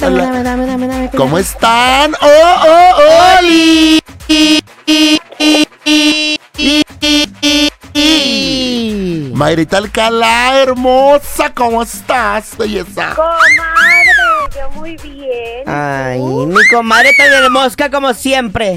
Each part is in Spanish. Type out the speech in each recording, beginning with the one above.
Dame. ¿Cómo están? ¡Oh, Oli! Mayrita Alcalá, hermosa, ¿cómo estás, belleza? Comadre, yo muy bien. Ay, mi comadre tan hermosa como siempre.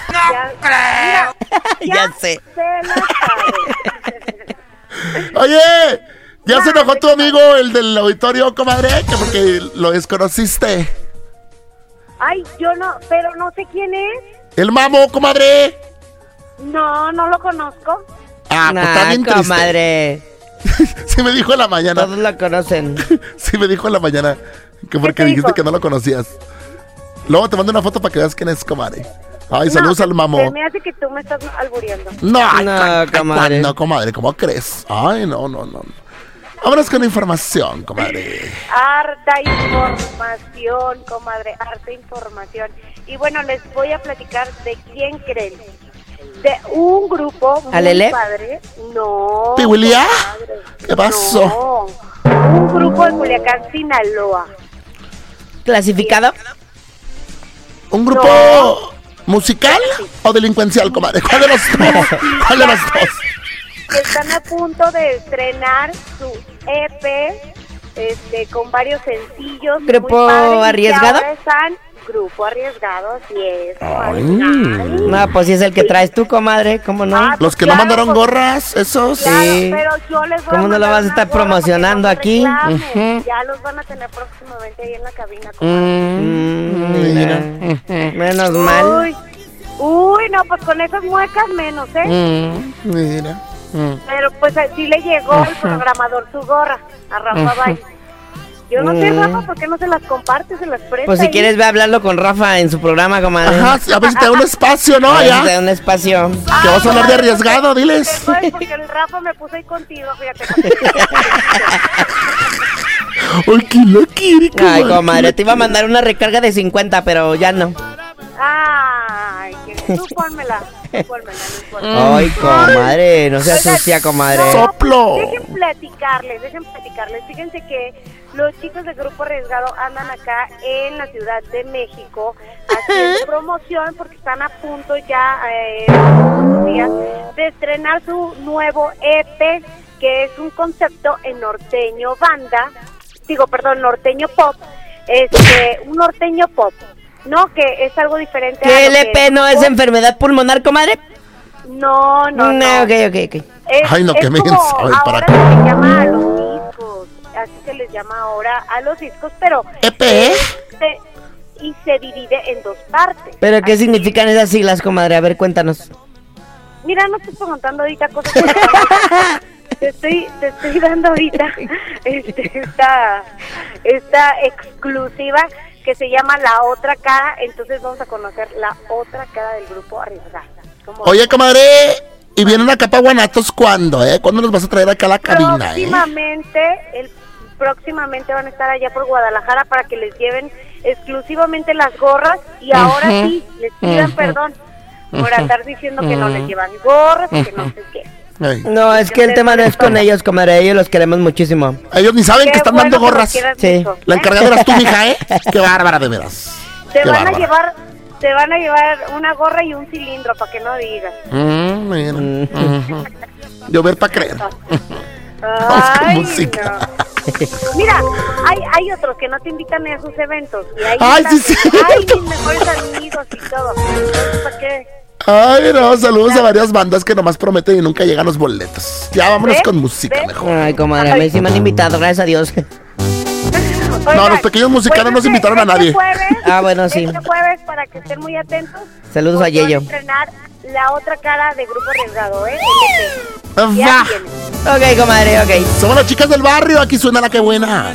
Ya sé. Se la sabe. Oye, ¿ya se enojó tu amigo, el del auditorio, comadre? Que porque lo desconociste. Ay, yo no, pero no sé quién es. El mamo, comadre. No lo conozco. Ah, pues está bien triste. Comadre. Sí me dijo en la mañana. Todos la conocen. Sí me dijo en la mañana que porque te dijiste dijo? que no lo conocías. Luego te mando una foto para que veas quién es, comadre. Ay, saludos al Se mamo. me hace que tú me estás albureando. No, comadre. No, comadre, ¿cómo crees? Ay, no. Vámonos con información, comadre. Harta información, comadre, harta información. Y bueno, les voy a platicar de quién creen. De un grupo muy ¿Alele? padre. No. ¿Pihuilia? Comadre. ¿Qué pasó? No. Un grupo de Culiacán, Sinaloa. ¿Clasificado? ¿Un grupo musical o delincuencial, comadre? ¿Cuál de los dos? ¿Cuál de los dos? Están a punto de estrenar su EP, con varios sencillos. ¿Grupo muy padres, y Arriesgado? ahora están Grupo Arriesgado, así es. Ay. No, pues si es el que traes tú, comadre, ¿cómo no? Ah, Los que claro, no mandaron pues, gorras, esos. Claro, Sí. pero yo les voy ¿Cómo no lo mandar vas a una estar gorra promocionando para que aquí? nos reclamen. Ujú. Ya los van a tener próximamente ahí en la cabina. Comadre. Mira. Menos mal. Uy, no, pues con esas muecas menos, ¿eh? Mira. Pero pues así le llegó el programador su gorra a Rafa Valle. Yo no sé, Rafa, ¿por qué no se las comparte, se las presta? Pues si ahí? quieres ve a hablarlo con Rafa en su programa, comadre. Ajá, a ver si te da un espacio, ¿no? A ver si te Allá. da un espacio. Que vas a hablar de arriesgado, diles. Después, porque el Rafa me puso ahí contigo, fíjate. Ay, ¿quién la quiere, comadre? Ay, comadre, te iba a mandar una recarga de 50, pero ya no. Ay, que tú pónmela, no importa. Ay, comadre, no seas Oigan, sucia, comadre. no. Soplo. Dejen platicarles. Fíjense que los chicos de Grupo Arriesgado andan acá en la Ciudad de México haciendo promoción porque están a punto ya unos días de estrenar su nuevo EP, que es un concepto en norteño norteño pop, un norteño pop, ¿no? Que es algo diferente. ¿Que a el lo EP no es enfermedad pulmonar, comadre? No. Ok. Ay, no, qué como menso. A ver, ¿para ahora qué? se les llama a los discos, así se les llama ahora a los discos, pero ¿EP? se divide en dos partes. ¿Pero qué significan esas siglas, comadre? A ver, cuéntanos. Mira, no estoy preguntando ahorita cosas te estoy dando ahorita esta exclusiva que se llama La Otra Cara. Entonces vamos a conocer la otra cara del Grupo Arriesgado. Oye, comadre, ¿y vienen acá para Guanatos cuándo, ¿Cuándo nos vas a traer acá a la cabina, Próximamente van a estar allá por Guadalajara para que les lleven exclusivamente las gorras y ahora sí les pidan perdón por andar diciendo que no les llevan gorras y que no sé qué. Ay. No, es que el tema no es con ellos, comadre. Ellos los queremos muchísimo. Ellos ni saben que están dando bueno que gorras. los quieras Sí. mucho, La ¿eh? encargada eras tú, mija, Qué bárbara, de veras. Te Qué van bárbara. a llevar una gorra y un cilindro para que no digas. Mira. Llover para creer. Vamos con Ay, música. no. Mira, hay otros que no te invitan a sus eventos. Y ahí Ay, están, sí, ay, cierto. mis mejores amigos y todo. Entonces, ¿para qué? Ay, no, saludos a varias bandas que nomás prometen y nunca llegan los boletos. Ya vámonos ¿Ves? con música ¿Ves? mejor. Ay, comadre, a mí sí me han invitado, gracias a Dios. No, los pequeños musicanos no se invitaron a nadie. Ah, bueno, sí. Este jueves, para que estén muy atentos. Saludos a porque van Yeyo. estrenar La Otra Cara de Grupo Arriesgado, LP. Va. Ya viene. Ok, comadre, ok. Somos las chicas del barrio, aquí suena la que buena.